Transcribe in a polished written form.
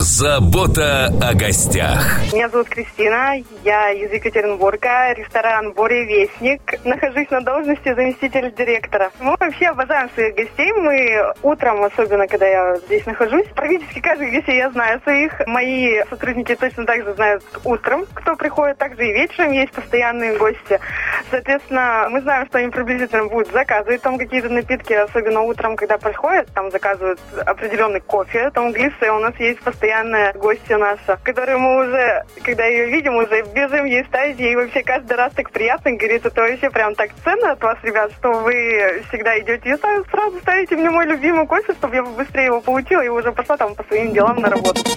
Забота о гостях. Меня зовут Кристина, я из Екатеринбурга, ресторан «Буревестник». Нахожусь на должности заместителя директора. Мы вообще обожаем своих гостей. Мы утром, особенно когда я здесь нахожусь, практически каждых гостей я знаю своих. Мои сотрудники точно так же знают утром, кто приходит. Также и вечером есть постоянные гости. Соответственно, мы знаем, что они приблизительно будут заказывать там какие-то напитки, особенно утром, когда приходят, там заказывают определенный кофе, там глиссе. У нас есть постоянная гостья наша, которую мы уже, когда ее видим, уже бежим ей ставить. Ей вообще каждый раз так приятно, говорит, это вообще прям так ценно от вас, ребят, что вы всегда идете и сразу ставите мне мой любимый кофе, чтобы я быстрее его получила и уже пошла там по своим делам на работу.